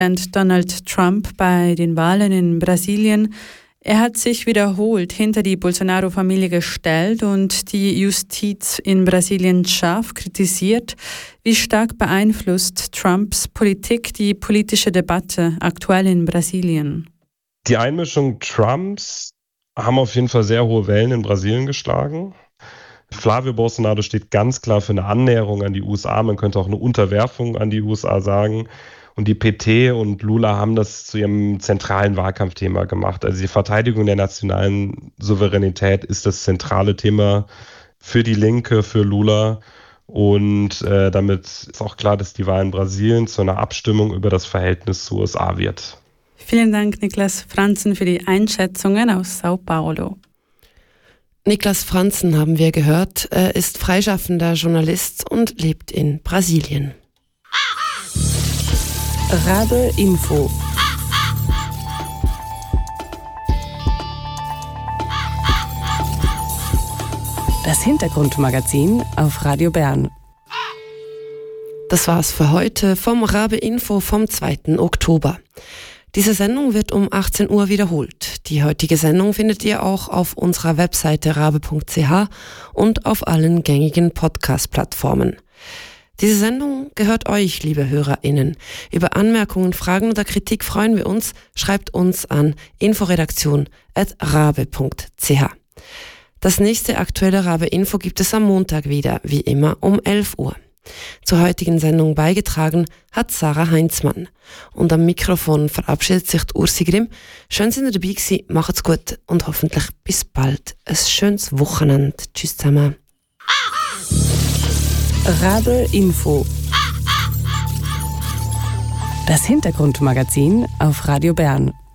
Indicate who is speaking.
Speaker 1: Donald Trump bei den Wahlen in Brasilien. Er hat sich wiederholt hinter die Bolsonaro-Familie gestellt und die Justiz in Brasilien scharf kritisiert. Wie stark beeinflusst Trumps Politik die politische Debatte aktuell in Brasilien?
Speaker 2: Die Einmischung Trumps haben auf jeden Fall sehr hohe Wellen in Brasilien geschlagen. Flávio Bolsonaro steht ganz klar für eine Annäherung an die USA. Man könnte auch eine Unterwerfung an die USA sagen. Und die PT und Lula haben das zu ihrem zentralen Wahlkampfthema gemacht. Also die Verteidigung der nationalen Souveränität ist das zentrale Thema für die Linke, für Lula. Und damit ist auch klar, dass die Wahl in Brasilien zu einer Abstimmung über das Verhältnis zu USA wird.
Speaker 1: Vielen Dank, Niklas Franzen, für die Einschätzungen aus Sao Paulo.
Speaker 3: Niklas Franzen haben wir gehört. Er ist freischaffender Journalist und lebt in Brasilien.
Speaker 4: Rabe Info. Das Hintergrundmagazin auf Radio Bern.
Speaker 3: Das war's für heute vom Rabe Info vom 2. Oktober. Diese Sendung wird um 18 Uhr wiederholt. Die heutige Sendung findet ihr auch auf unserer Webseite rabe.ch und auf allen gängigen Podcast-Plattformen. Diese Sendung gehört euch, liebe HörerInnen. Über Anmerkungen, Fragen oder Kritik freuen wir uns. Schreibt uns an inforedaktion@rabe.ch. Das nächste aktuelle Rabe-Info gibt es am Montag wieder, wie immer um 11 Uhr. Zur heutigen Sendung beigetragen hat Sarah Heinzmann. Und am Mikrofon verabschiedet sich die Ursi Grimm. Schön, dass ihr dabei gewesen. Macht's gut und hoffentlich bis bald. Ein schönes Wochenende. Tschüss zusammen.
Speaker 4: Rabe Info. Das Hintergrundmagazin auf Radio Bern.